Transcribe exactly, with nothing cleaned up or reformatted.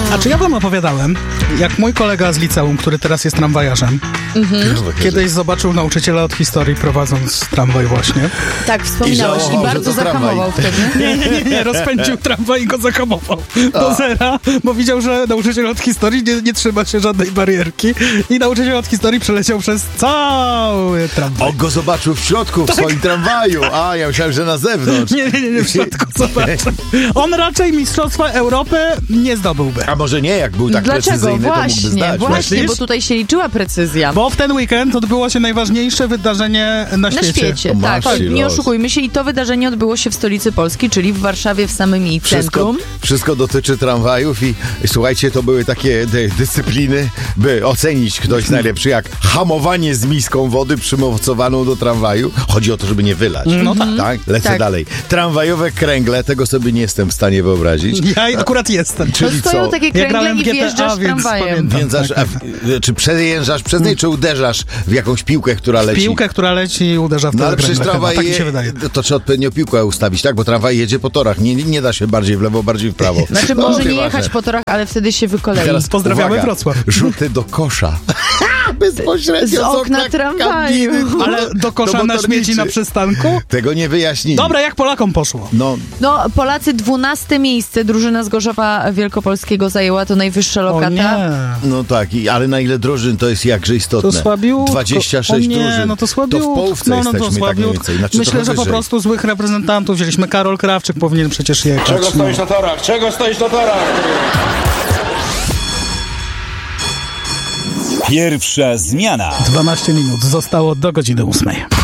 A czy ja wam opowiadałem, jak mój kolega z liceum, który teraz jest tramwajarzem, mhm. kiedyś zobaczył nauczyciela od historii prowadząc tramwaj właśnie. Tak, wspominałeś i, i bardzo zahamował wtedy. Nie, nie, nie, nie, rozpędził tramwaj i go zahamował do zera, bo widział, że nauczyciel od historii nie, nie trzyma się żadnej barierki i nauczyciel od historii przeleciał przez cały tramwaj. O, go zobaczył w środku, w tak. swoim tramwaju. A, ja myślałem, że na zewnątrz. Nie, nie, nie, nie w środku zobaczył. On raczej Mistrzostwa Europy nie zdobyłby. A może nie, jak był tak Dlaczego? precyzyjny, Właśnie, to mógłby zdać. właśnie, bo tutaj się liczyła precyzja. Bo w ten weekend odbyło się najważniejsze wydarzenie na świecie. Na świecie, tak. tak. Nie oszukujmy się i to wydarzenie odbyło się w stolicy Polski, czyli w Warszawie, w samym jej centrum. Wszystko, wszystko dotyczy tramwajów i słuchajcie, to były takie dy, dyscypliny, by ocenić ktoś najlepszy, jak hamowanie z miską wody przymocowaną do tramwaju. Chodzi o to, żeby nie wylać. No tak. tak? Lecę tak. dalej. Tramwajowe kręgle, tego sobie nie jestem w stanie wyobrazić. Ja akurat jestem. Czyli to stoją co? takie kręgle i wjeżdżasz tramwajem. Wjeżdżasz, a, czy przejeżdżasz przez niej, czy uderzasz w jakąś piłkę, która leci? Piłkę, która leci i uderza w no, te ale przecież tramwaj tak je, mi się wydaje. To trzeba odpowiednio piłkę ustawić, tak? Bo tramwaj jedzie po torach. Nie, nie da się bardziej w lewo, bardziej w prawo. Znaczy no, może nie jechać po torach, ale wtedy się wykolei. Teraz pozdrawiamy uwaga, Wrocław. Rzuty do kosza. Bezpośrednio z okna tramwaju. Ale do kosza na śmieci na przystanku? Tego nie wyjaśnili. Dobra, jak Polakom poszło? No, no Polacy dwunaste miejsce. Drużyna z Gorzowa Wielkopolskiego zajęła to najwyższa lokata. O nie. No tak, i, ale na ile drużyn to jest jakże istotne? To słabiu. dwadzieścia sześć o nie, drużyn. no to słabiu. To w połówce no, no, jesteśmy to słabiu. tak więcej. Znaczy, Myślę, że po prostu złych reprezentantów wzięliśmy. Karol Krawczyk powinien przecież jechać. Czego stoisz na torach? Czego stoisz na torach? Pierwsza zmiana. dwanaście minut zostało do godziny ósmej.